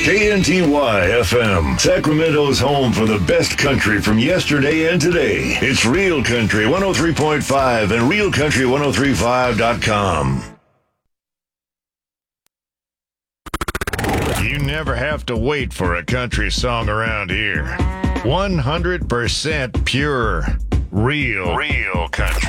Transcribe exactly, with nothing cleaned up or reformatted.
K N T Y F M, Sacramento's home for the best country from yesterday and today. It's Real Country one oh three point five and real country ten thirty-five dot com. You never have to wait for a country song around here. one hundred percent pure, real, real country.